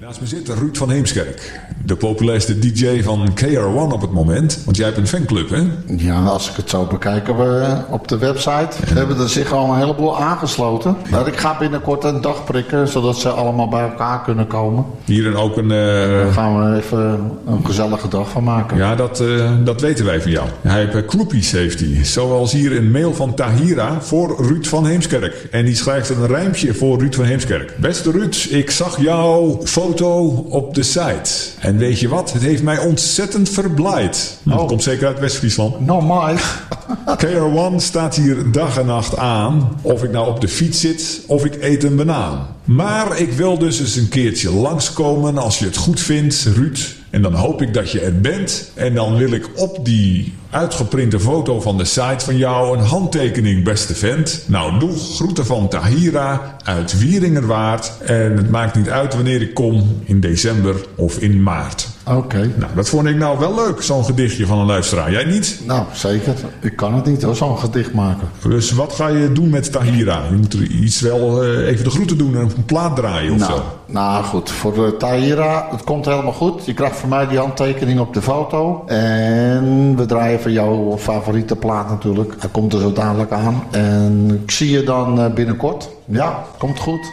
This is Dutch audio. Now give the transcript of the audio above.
Naast me zit Ruud van Heemskerk, de populairste DJ van KR1 op het moment. Want jij hebt een fanclub, hè? Ja, als ik het zo bekijk op de website, hebben er zich al een heleboel aangesloten. Maar ik ga binnenkort een dag prikken, zodat ze allemaal bij elkaar kunnen komen. Hier en ook een... Daar gaan we even een gezellige dag van maken. Ja, dat weten wij van jou. Hij heeft groupies, heeft hij. Zoals hier een mail van Tahira voor Ruud van Heemskerk. En die schrijft een rijmpje voor Ruud van Heemskerk. Beste Ruud, ik zag jouw foto op de site. En weet je wat? Het heeft mij ontzettend verblijd. Dat komt zeker uit West-Friesland. No, Mike. KR1 staat hier dag en nacht aan. Of ik nou op de fiets zit of ik eet een banaan. Maar ik wil dus eens een keertje langskomen als je het goed vindt, Ruud. En dan hoop ik dat je er bent. En dan wil ik op die uitgeprinte foto van de site van jou een handtekening, beste vent. Nou, doe groeten van Tahira uit Wieringerwaard. En het maakt niet uit wanneer ik kom, in december of in maart. Oké. Nou, dat vond ik nou wel leuk, zo'n gedichtje van een luisteraar. Jij niet? Nou, zeker. Ik kan het niet hoor, zo'n gedicht maken. Dus wat ga je doen met Tahira? Je moet er iets wel even de groeten doen en een plaat draaien of zo. Nou goed, voor Tahira, het komt helemaal goed. Je krijgt van mij die handtekening op de foto. En we draaien voor jouw favoriete plaat natuurlijk. Hij komt er zo dadelijk aan. En ik zie je dan binnenkort. Ja, komt goed.